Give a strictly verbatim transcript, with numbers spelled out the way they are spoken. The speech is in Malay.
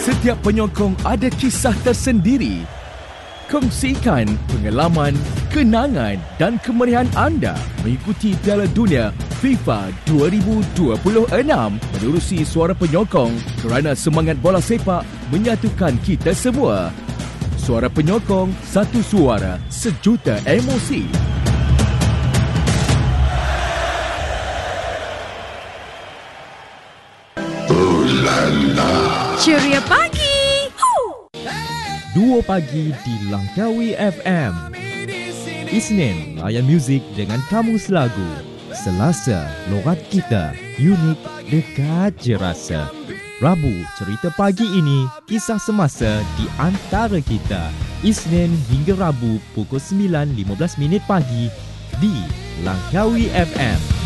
Setiap penyokong ada kisah tersendiri. Kongsikan pengalaman, kenangan dan kemeriahan anda mengikuti Piala Dunia FIFA dua ribu dua puluh enam menerusi Suara Penyokong kerana semangat bola sepak menyatukan kita semua. Suara Penyokong, satu suara, sejuta emosi. Oh la la. Ceria pagi. Duo pagi di Langkawi F M. Isnin, layan muzik dengan kamus lagu. Selasa, logat kita, unik, dekat je rasa. Rabu, cerita pagi ini, kisah semasa di antara kita. Isnin hingga Rabu pukul sembilan lima belas minit pagi di Langkawi F M.